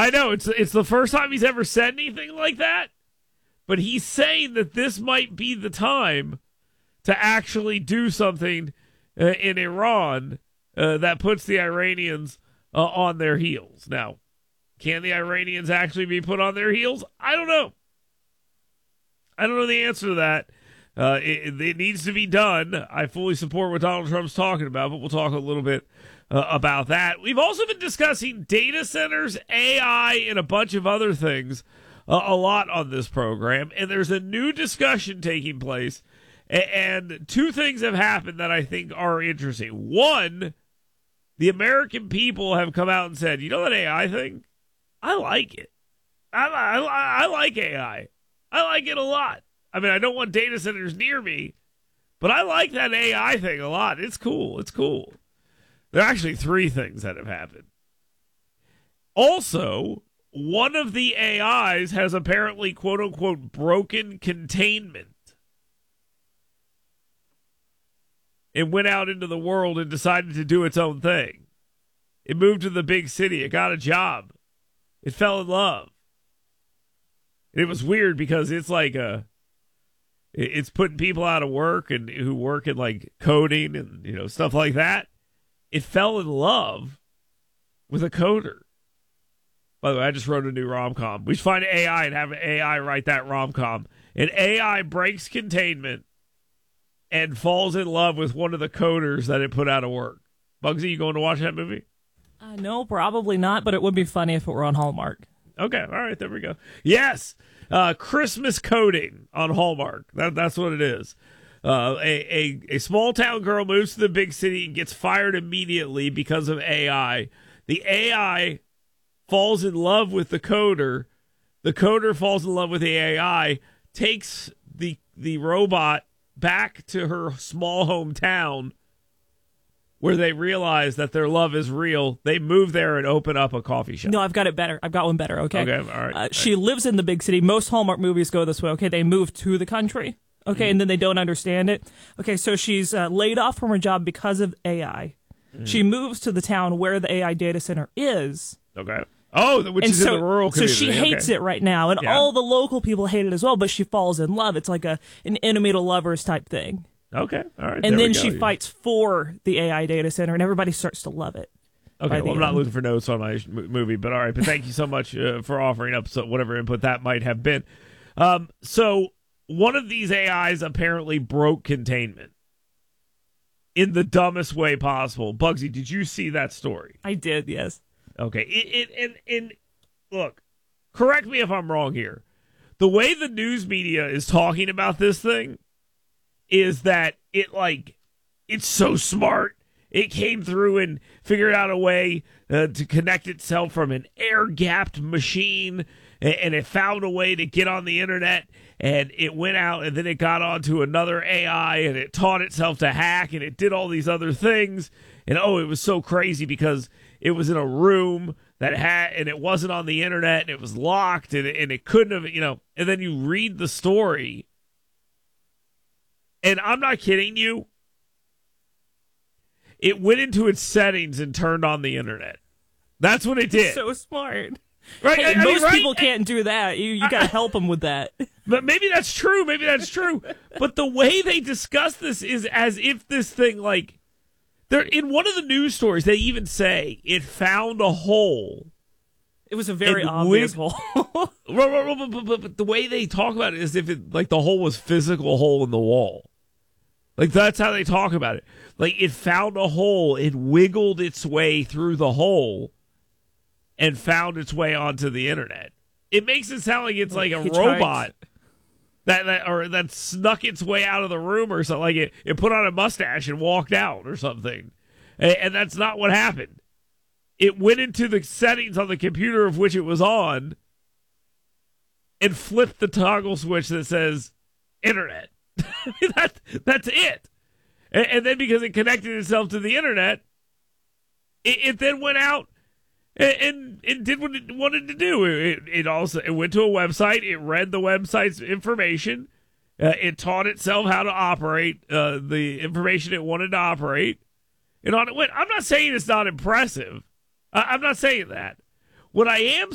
I know it's the first time he's ever said anything like that, but he's saying that this might be the time to actually do something in Iran that puts the Iranians on their heels. Now, can the Iranians actually be put on their heels? I don't know. I don't know the answer to that. It needs to be done. I fully support what Donald Trump's talking about, but we'll talk a little bit about that. We've also been discussing data centers, AI, and a bunch of other things a lot on this program, and there's a new discussion taking place, and two things have happened that I think are interesting. One, the American people have come out and said, you know that AI thing? I like it. I like AI. I like it a lot. I mean, I don't want data centers near me, but I like that AI thing a lot. It's cool. It's cool. There are actually three things that have happened. Also, one of the AIs has apparently, quote unquote, broken containment. It went out into the world and decided to do its own thing. It moved to the big city. It got a job. It fell in love. And it was weird because it's like it's putting people out of work and who work in like coding and stuff like that. It fell in love with a coder. By the way, I just wrote a new rom-com. We should find AI and have AI write that rom-com. And AI breaks containment and falls in love with one of the coders that it put out of work. Bugsy, you going to watch that movie? No, probably not, but it would be funny if it were on Hallmark. Okay, all right, there we go. Yes, Christmas coding on Hallmark. That's what it is. A small town girl moves to the big city and gets fired immediately because of AI. The AI falls in love with the coder. The coder falls in love with the AI, takes the robot back to her small hometown where they realize that their love is real. They move there and open up a coffee shop. No, I've got it better. I've got one better, okay? Okay, all right. She lives in the big city. Most Hallmark movies go this way, okay? They move to the country, okay, and then they don't understand it. Okay, so she's laid off from her job because of AI. She moves to the town where the AI data center is. Okay. Oh, which is in the rural community. So she hates it right now, and all the local people hate it as well, but she falls in love. It's like an enemy to lovers type thing. Okay, all right. And then she fights for the AI data center, and everybody starts to love it. Okay, well, I'm not looking for notes on my movie, but all right. But thank you so much for offering up whatever input that might have been. So one of these AIs apparently broke containment in the dumbest way possible. Bugsy, did you see that story? I did, yes. Okay, and look, correct me if I'm wrong here. The way the news media is talking about this thing is that it's so smart. It came through and figured out a way to connect itself from an air-gapped machine, and it found a way to get on the internet, and it went out, and then it got onto another AI, and it taught itself to hack, and it did all these other things. And, it was so crazy because it was in a room and it wasn't on the internet, and it was locked, and it couldn't have, and then you read the story, and I'm not kidding you, it went into its settings and turned on the internet. That's what it did. So smart. Right? Hey, most people can't do that. You got to help them with that. But maybe that's true. But the way they discuss this is as if this thing, they're in one of the news stories, they even say it found a hole. It was a very obvious hole. But the way they talk about it is if the hole was physical hole in the wall. That's how they talk about it. It found a hole, it wiggled its way through the hole and found its way onto the internet. It makes it sound like it's like a robot that snuck its way out of the room or something. Like it put on a mustache and walked out or something. And that's not what happened. It went into the settings on the computer of which it was on and flipped the toggle switch that says internet. That's it. And then because it connected itself to the internet, it then went out and did what it wanted to do. It went to a website. It read the website's information. It taught itself how to operate the information it wanted to operate. And on it went. I'm not saying it's not impressive. I'm not saying that. What I am